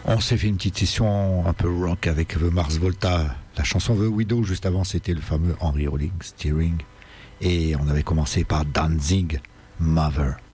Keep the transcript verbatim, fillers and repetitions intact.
On s'est fait une petite session un peu rock avec The Mars Volta. La chanson The Widow, juste avant, c'était le fameux Henry Rollins, Steering. Et on avait commencé par Danzig, Mother.